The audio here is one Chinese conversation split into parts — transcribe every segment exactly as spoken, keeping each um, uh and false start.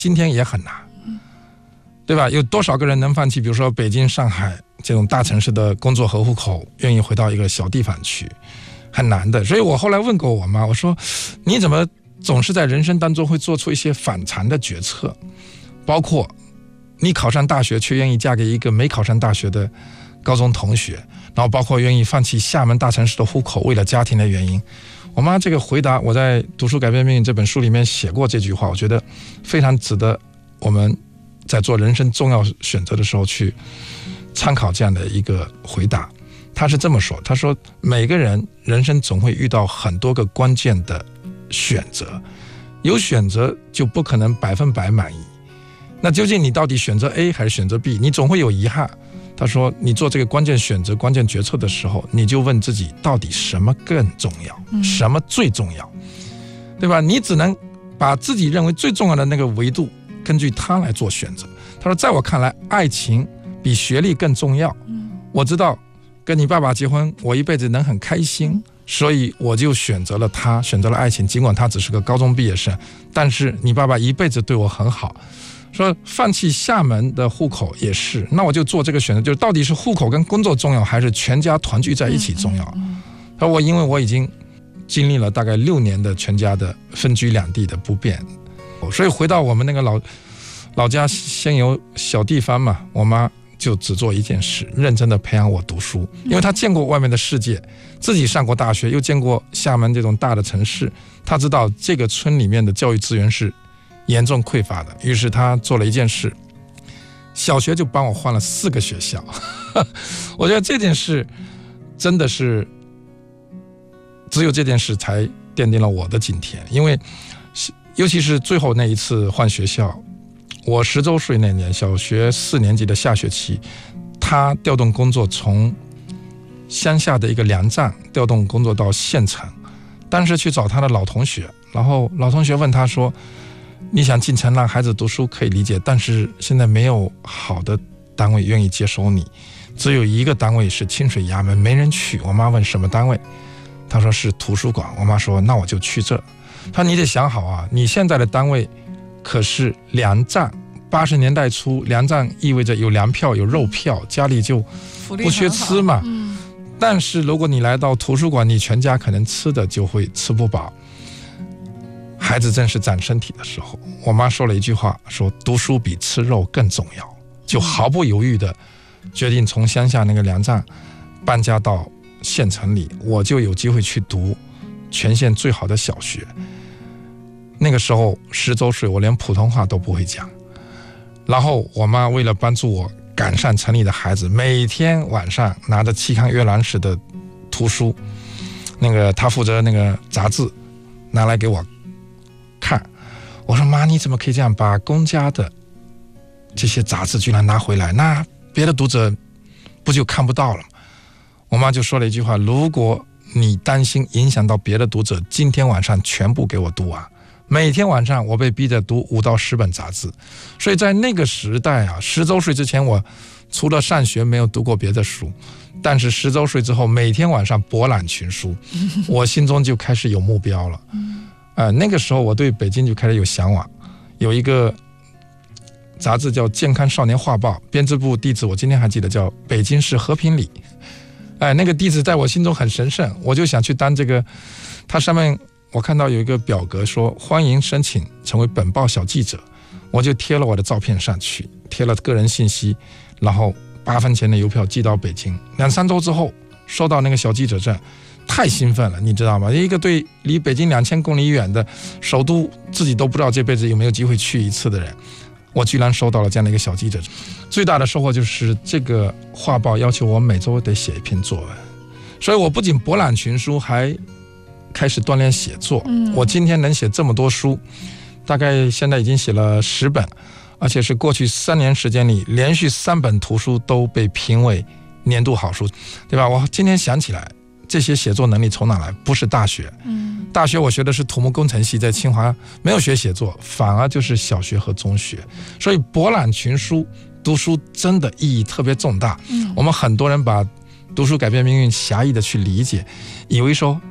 今天也很难，对吧？有多少个人能放弃比如说北京上海这种大城市的工作和户口，愿意回到一个小地方去，很难的。所以我后来问过我妈，我说你怎么总是在人生当中会做出一些反常的决策，包括你考上大学却愿意嫁给一个没考上大学的高中同学，然后包括愿意放弃厦门大城市的户口为了家庭的原因。我妈这个回答，我在《读书改变命运》这本书里面写过这句话，我觉得非常值得我们在做人生重要选择的时候去参考这样的一个回答。他是这么说，他说每个人人生总会遇到很多个关键的选择，有选择就不可能百分百满意，那究竟你到底选择 A 还是选择 B， 你总会有遗憾。他说你做这个关键选择关键决策的时候，你就问自己到底什么更重要、嗯、什么最重要，对吧？你只能把自己认为最重要的那个维度根据它来做选择。他说在我看来爱情比学历更重要，我知道跟你爸爸结婚我一辈子能很开心，所以我就选择了他，选择了爱情，尽管他只是个高中毕业生，但是你爸爸一辈子对我很好。说放弃厦门的户口也是，那我就做这个选择，就是到底是户口跟工作重要还是全家团聚在一起重要。而我因为我已经经历了大概六年的全家的分居两地的不便，所以回到我们那个老老家先有小地方嘛，我妈就只做一件事，认真的培养我读书，因为她见过外面的世界，自己上过大学，又见过厦门这种大的城市，她知道这个村里面的教育资源是严重匮乏的，于是他做了一件事，小学就帮我换了四个学校。我觉得这件事真的是只有这件事才奠定了我的今天，因为尤其是最后那一次换学校，我十周岁那年，小学四年级的下学期，他调动工作从乡下的一个粮站调动工作到县城，当时去找他的老同学，然后老同学问他说你想进城让孩子读书可以理解，但是现在没有好的单位愿意接收你，只有一个单位是清水衙门，没人去。我妈问什么单位，他说是图书馆。我妈说那我就去这。他说你得想好啊，你现在的单位可是粮站，八十年代初粮站意味着有粮票有肉票，家里就不缺吃嘛、嗯、但是如果你来到图书馆，你全家可能吃的就会吃不饱。孩子正是长身体的时候，我妈说了一句话，说读书比吃肉更重要，就毫不犹豫的决定从乡下那个粮站搬家到县城里，我就有机会去读全县最好的小学。那个时候十周岁，我连普通话都不会讲，然后我妈为了帮助我赶上城里的孩子，每天晚上拿着期刊阅览室的图书，那个她负责那个杂志拿来给我看。我说妈，你怎么可以这样把公家的这些杂志居然拿回来，那别的读者不就看不到了吗？我妈就说了一句话，如果你担心影响到别的读者，今天晚上全部给我读完。每天晚上我被逼着读五到十本杂志，所以在那个时代啊，十周岁之前我除了上学没有读过别的书，但是十周岁之后每天晚上博览群书，我心中就开始有目标了。呃，那个时候我对北京就开始有向往，有一个杂志叫《健康少年画报》，编织部地址我今天还记得，叫北京市和平里。哎，那个地址在我心中很神圣，我就想去当这个。它上面我看到有一个表格说欢迎申请成为本报小记者，我就贴了我的照片上去，贴了个人信息，然后八分钱的邮票寄到北京。两三周之后收到那个小记者证，太兴奋了，你知道吗？一个对离北京两千公里远的首都自己都不知道这辈子有没有机会去一次的人，我居然收到了这样的一个小记者证。最大的收获就是这个画报要求我每周得写一篇作文，所以我不仅博览群书，还开始锻炼写作。嗯，我今天能写这么多书，大概现在已经写了十本，而且是过去三年时间里连续三本图书都被评为年度好书，对吧？我今天想起来，这些写作能力从哪来？不是大学，嗯，大学我学的是土木工程系，在清华没有学写作，反而就是小学和中学。所以博览群书，读书真的意义特别重大。嗯，我们很多人把读书改变命运狭义的去理解，以为说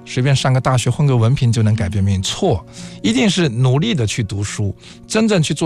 随便上个大学混个文凭就能改变命运，错，一定是努力的去读书，真正去做